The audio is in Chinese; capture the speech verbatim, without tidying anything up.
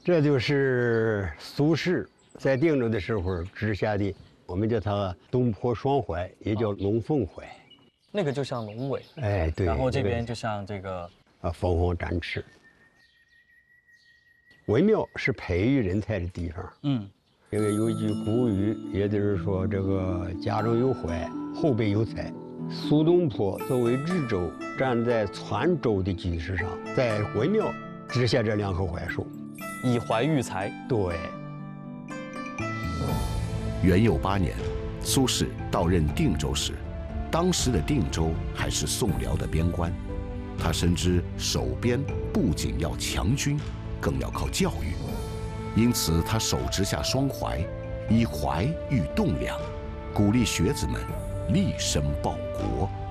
这就是苏轼在定州的时候植下的，我们叫它东坡双槐，也叫龙凤槐。 那个就像龙尾， 哎，对。 然后这边就像这个啊，凤凰展翅。文庙是培育人才的地方。嗯，这个有一句古语，也就是说这个家中有槐，后辈有才。苏东坡作为知州，站在传州的基石上，在文庙植下这两棵槐树， 以槐育才。 对。 元佑八年，苏轼到任定州时，当时的定州还是宋辽的边关，他深知守边不仅要强军，更要靠教育，因此他手植下双槐，以槐育栋梁，鼓励学子们立身报国。